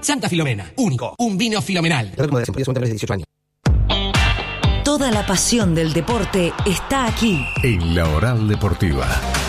Santa Filomena, único, un vino filomenal. Toda la pasión del deporte está aquí. En La Oral Deportiva.